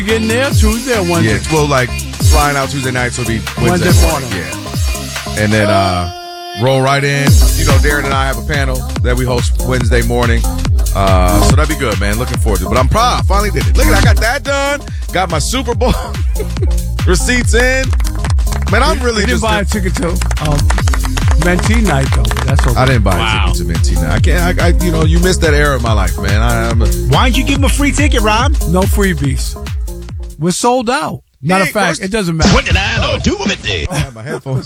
You getting there Tuesday or Wednesday? Yeah, well, like flying out Tuesday night, so it'll be Wednesday morning. Yeah. And then roll right in. You know, Darren and I have a panel that we host Wednesday morning. So that'd be good, man. Looking forward to it. But I'm proud. I finally did it. Look at that. I got that done. Got my Super Bowl receipts in. Man, I'm really just... You didn't buy a ticket to Mentee night, though. That's okay. I didn't buy a ticket to Mentee night. I can't. You missed that era of my life, man. Why didn't you give him a free ticket, Rob? No freebies. We're sold out. Matter of fact, it doesn't matter. What did I know? Do with it. I have my headphones.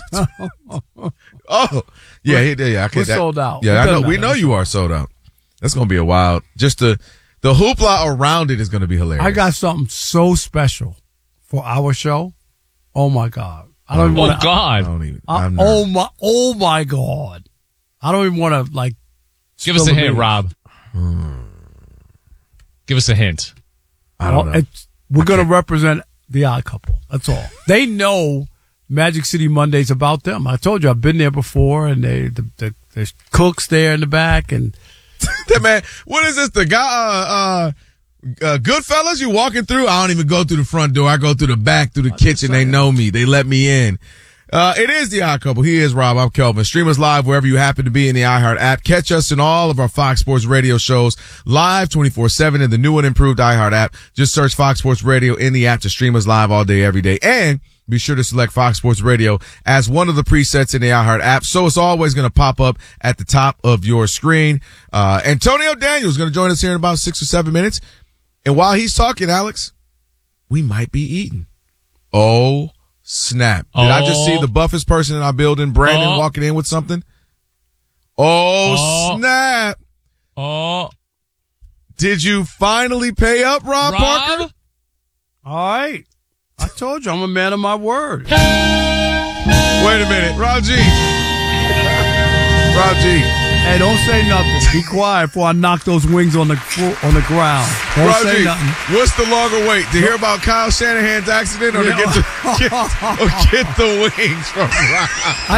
Yeah. We're sold out. Yeah, I know. We know you are sold out. That's going to be a wild. Just the hoopla around it is going to be hilarious. I got something so special for our show. Oh my God! I don't even want to. Oh my God! I don't even want to Give us a hint, Rob. Give us a hint. I don't know. We're going to represent the Odd Couple. That's all. They know Magic City Monday's about them. I told you I've been there before, and there's cooks there in the back, and man, what is this? The guy, Goodfellas? You walking through? I don't even go through the front door. I go through the back, through the kitchen. They know me. They let me in. It is the Odd Couple. He is Rob. I'm Kelvin. Stream us live wherever you happen to be in the iHeart app. Catch us in all of our Fox Sports Radio shows live 24/7 in the new and improved iHeart app. Just search Fox Sports Radio in the app to stream us live all day, every day. And be sure to select Fox Sports Radio as one of the presets in the iHeart app. So it's always going to pop up at the top of your screen. Antonio Daniels is going to join us here in about 6 or 7 minutes. And while he's talking, Alex, we might be eating. Oh, snap. Did I just see the buffest person in our building, Brandon, walking in with something? Snap. Did you finally pay up, Rob Parker? All right. I told you I'm a man of my word. Wait a minute. Rob G. Hey, don't say nothing. Be quiet before I knock those wings on the ground. Don't say nothing. What's the longer wait? To hear about Kyle Shanahan's accident or to get the wings from Rob? I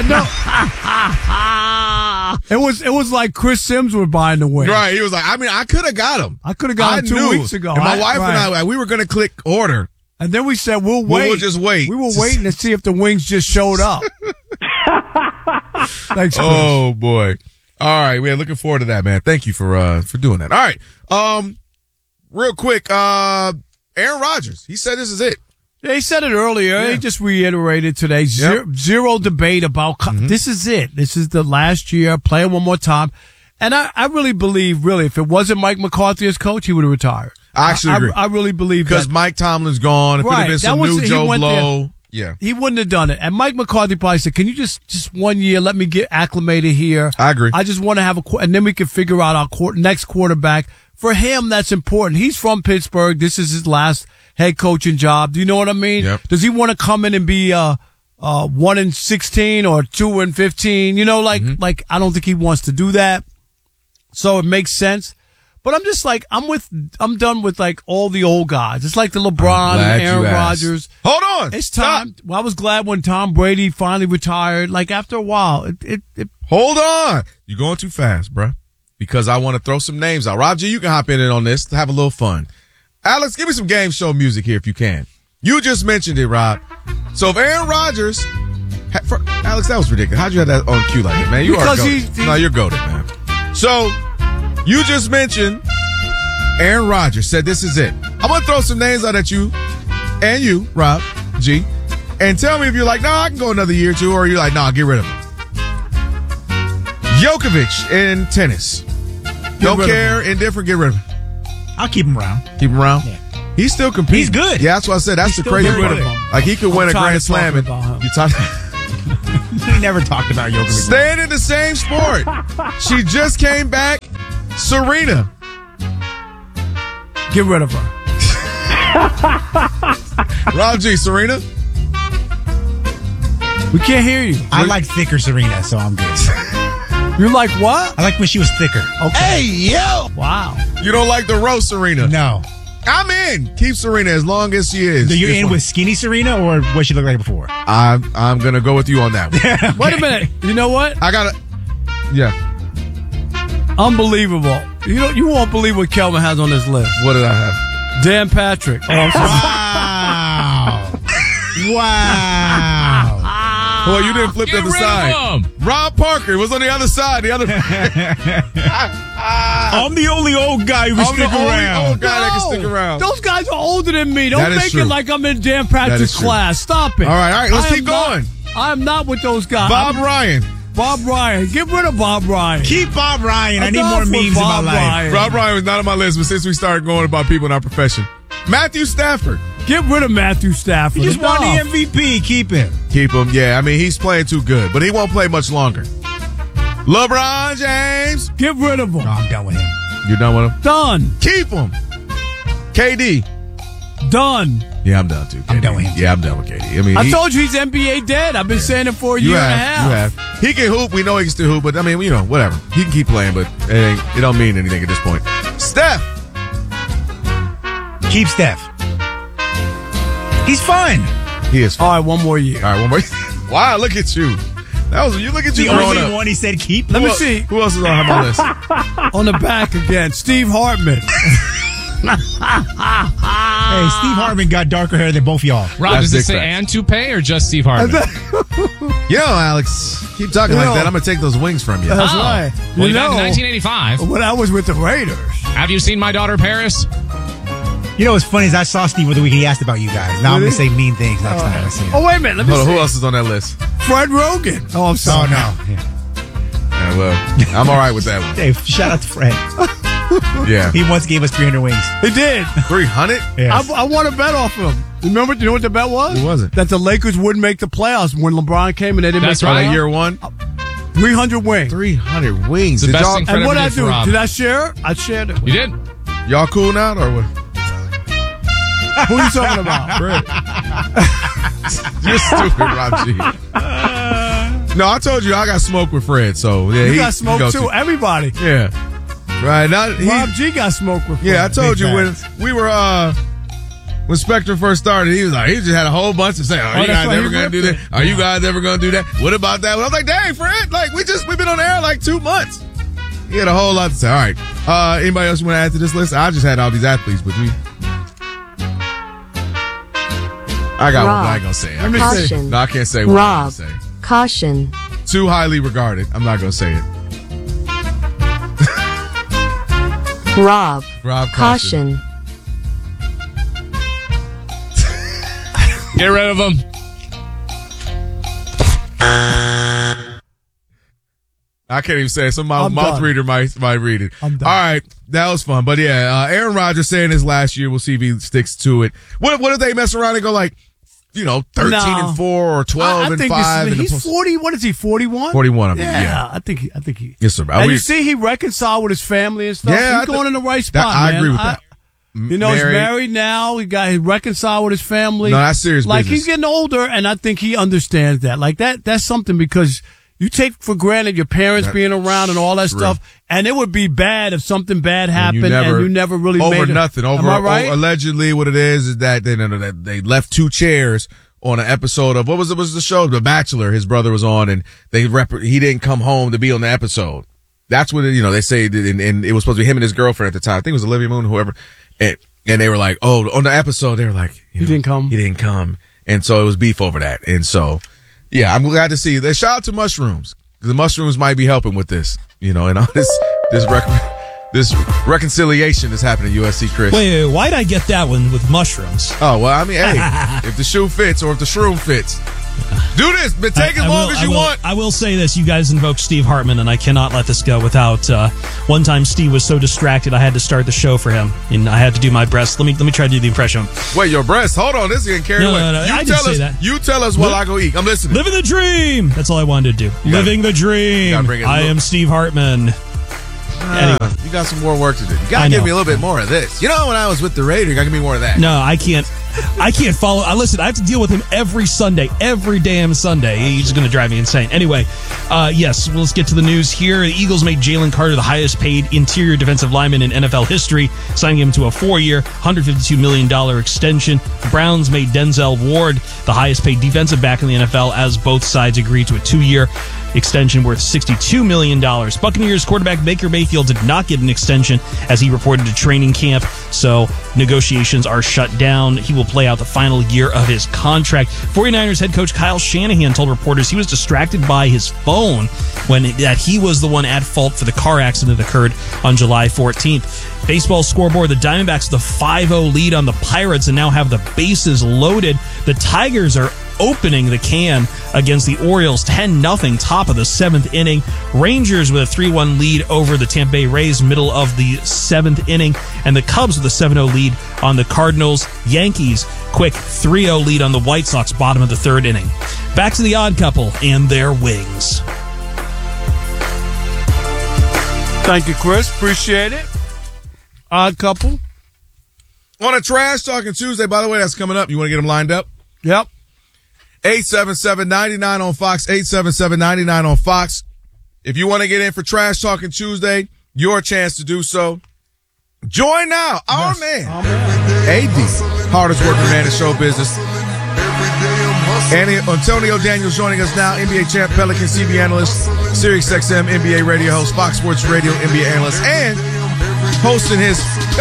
know. It was like Chris Sims were buying the wings. Right. He was like, I could have got them. I could have got them 2 weeks ago. And my wife and I, we were going to click order. And then we said, we'll wait. We'll just wait. We were waiting to see if the wings just showed up. Thanks, Chris. Oh, boy. All right. We're looking forward to that, man. Thank you for doing that. All right. Real quick, Aaron Rodgers, he said this is it. Yeah, he said it earlier. Yeah. He just reiterated today. Zero debate about this is it. This is the last year. Play it one more time. And I really believe, if it wasn't Mike McCarthy as coach, he would have retired. I actually agree. I really believe that. Because Mike Tomlin's gone. If it had been some new Joe Blow. Yeah. He wouldn't have done it. And Mike McCarthy probably said, can you just 1 year, let me get acclimated here. I agree. I just want to have and then we can figure out our next quarterback. For him, that's important. He's from Pittsburgh. This is his last head coaching job. Do you know what I mean? Yep. Does he want to come in and be 1-16 or 2-15? You know, like I don't think he wants to do that. So it makes sense. But I'm just I'm done with all the old guys. It's like the LeBron and Aaron Rodgers. Hold on. It's time. Well, I was glad when Tom Brady finally retired. After a while, it Hold on. You're going too fast, bruh. Because I want to throw some names out. Rob G, you can hop in on this to have a little fun. Alex, give me some game show music here if you can. You just mentioned it, Rob. So if Aaron Rodgers, Alex, that was ridiculous. How'd you have that on cue like that, man? You are goated. No, you're goated, man. So you just mentioned Aaron Rodgers said this is it. I'm going to throw some names out at you and you, Rob G, and tell me if you're like, nah, I can go another year or two, or you're like, nah, get rid of him. Djokovic in tennis. Don't care, indifferent, get rid of him. I'll keep him around. Keep him around? Yeah. He's still competing. He's good. Yeah, that's what I said. That's the crazy part. He could win a Grand Slam. You talk. We never talked about Djokovic. Staying in the same sport. She just came back. Serena. Get rid of her. Rob G, Serena? We can't hear you. I like thicker Serena, so I'm good. You like what? I like when she was thicker. Okay. Hey, yo! Wow. You don't like the roast Serena? No. I'm in. Keep Serena as long as she is. So you're in with skinny Serena or what she looked like before? I'm going to go with you on that one. Okay. Wait a minute. You know what? I got to... Yeah. Unbelievable. You won't believe what Kelvin has on his list. What did I have? Dan Patrick. Oh, I'm sorry. Wow. Well, you didn't flip Get the other rid side. of him. Rob Parker was on the other side. The other. I'm the only old guy who can I'm stick the only around. old guy that can stick around. Those guys are older than me. That Don't is make true. it like I'm in damn That practice is true. class. Stop it. All right. Let's I keep am not- going. I am not with those guys. Bob Ryan. Bob Ryan. Get rid of Bob Ryan. Keep Bob Ryan. I need Enough more with memes in my Bob life. Ryan. Rob Ryan was not on my list, but since we started going about people in our profession, Matthew Stafford. Get rid of Matthew Stafford. He just won the Enough. MVP. Keep him. Keep him. Yeah, I mean, he's playing too good, but he won't play much longer. LeBron James. Get rid of him. No, I'm done with him. You're done with him? Done. Keep him. KD. Done. Yeah, I'm done too. KD. I'm done with him. Yeah, I'm done with KD. I mean, I told you he's NBA dead. I've been saying it for a year and a half. You have. He can hoop. We know he can still hoop, but I mean, whatever. He can keep playing, but it don't mean anything at this point. Steph. Keep Steph. He's fun. He is. All right, one more year. All right, one more. Wow, look at you. Look at you The growing only up. one he said keep. Let me see. Who else is on my list? On the back again, Steve Hartman. Hey, Steve Hartman got darker hair than both y'all. Rob, That's does it big say facts. and toupee or just Steve Hartman? Yo, Alex, keep talking like that. I'm gonna take those wings from you. That's Oh. right. Well, You back in know, 1985. when I was with the Raiders. Have you seen My Daughter Paris? You know what's funny is I saw Steve the week he asked about you guys. Now I'm going to say mean things next time I see him. Oh, wait a minute. Let me Hold on, see. who else is on that list? Fred Rogan. Oh, I'm Oh, sorry. no. Yeah. Yeah, well, I'm all right with that one. Hey, shout out to Fred. Yeah, He once gave us 300 wings. He did. 300. Yes. I won a bet off him. You know what the bet was? What was it? That the Lakers wouldn't make the playoffs when LeBron came and they didn't That's make the right. playoffs. Year one, 300 wings. 300 wings. The Did best y'all, thing Fred And what ever I did for do? Rob. Did I share it? I shared it. You did? y'all cool now or what? Who are you talking about? You're stupid, Rob G. No, I told you I got smoke with Fred, so yeah, You he got smoke go too. Everybody. Yeah, right now. Rob G got smoke with Yeah, I Fred. told Big you when facts. we were when Spectre first started, he was like, he just had a whole bunch of saying, "Are you that's guys why ever he gonna do ripped that? Are you guys ever gonna do that? What about that?" Well, I was like, "Dang, Fred, like we've been on air like 2 months." He had a whole lot to say. All right, anybody else you want to add to this list? I just had all these athletes with me. I got one, but I ain't gonna say it. Let me see. Caution. No, I can't say what I'm Rob. gonna say. Caution. Too highly regarded. I'm not gonna say it. Rob. Rob, caution. Caution. Get rid of him. I can't even say it. Some I'm mouth done. reader might read it. I'm done. All right, that was fun. But yeah, Aaron Rodgers saying his last year. We'll see if he sticks to it. What if they mess around and go like, 13-4 or 12 and 5? He's 40. What is he? 41. 41. I mean, Yeah, yeah. I think he. Yes, sir. And you see, he reconciled with his family and stuff. Yeah, He's going in the right spot. I man. agree with that. You know, he's married now. He reconciled with his family. No, that's serious Like business. he's getting older, and I think he understands that. Like that's something because you take for granted your parents being around and all that true. stuff, and it would be bad if something bad happened and you never really over made it. nothing. Am I right? Allegedly, what it is that they left 2 chairs on an episode of what was the show? The Bachelor. His brother was on, and he didn't come home to be on the episode. That's what they say, and it was supposed to be him and his girlfriend at the time. I think it was Olivia Moon, whoever. And they were like, oh, on the episode, they were like, He didn't come. He didn't come. And so it was beef over that. And so, yeah, I'm glad to see. Shout out to mushrooms. The mushrooms might be helping with this, and all this reconciliation that's happening at USC, Chris. Wait, why'd I get that one with mushrooms? Oh, well, I mean, hey, if the shoe fits or if the shroom fits, do this, but take as long as you want. I will say this. You guys invoked Steve Hartman, and I cannot let this go without, one time Steve was so distracted I had to start the show for him, and I had to do my best. Let me try to do the impression. Wait, your breast. Hold on, this is getting carried away. No, I didn't say that. You tell us while I go eat. I'm listening. Living the dream! That's all I wanted to do. Living the dream! bring it I am Steve Hartman. Anyway. You got some more work to do. You I got to give know. me a little bit more of this. When I was with the Raiders, you got to give me more of that. No, I can't follow. Listen, I have to deal with him every Sunday, every damn Sunday. He's going to drive me insane. Anyway, yes, let's get to the news here. The Eagles made Jalen Carter the highest paid interior defensive lineman in NFL history, signing him to a 4-year, $152 million extension. The Browns made Denzel Ward the highest paid defensive back in the NFL as both sides agreed to a 2-year, extension worth $62 million. Buccaneers quarterback Baker Mayfield did not get an extension as he reported to training camp, so negotiations are shut down. He will play out the final year of his contract. 49ers head coach Kyle Shanahan told reporters he was distracted by his phone when that he was the one at fault for the car accident that occurred on July 14th. Baseball scoreboard, the Diamondbacks with a 5-0 lead on the Pirates and now have the bases loaded. The Tigers are opening the can against the Orioles 10-0, top of the 7th inning. Rangers with a 3-1 lead over the Tampa Bay Rays, middle of the 7th inning. And the Cubs with a 7-0 lead on the Cardinals. Yankees, quick 3-0 lead on the White Sox, bottom of the 3rd inning. Back to the Odd Couple and their wings. Thank you, Chris. Appreciate it. Odd Couple. On a Trash Talking Tuesday, by the way, that's coming up. You want to get them lined up? Yep. 877-99 on Fox, 877-99 on Fox. If you want to get in for Trash Talking Tuesday, your chance to do so. Join now. Our man, AD, hardest working man in show business. Antonio Daniels joining us now, NBA champ, Pelican CB analyst, Sirius XM NBA radio host, Fox Sports Radio NBA analyst, and hosting his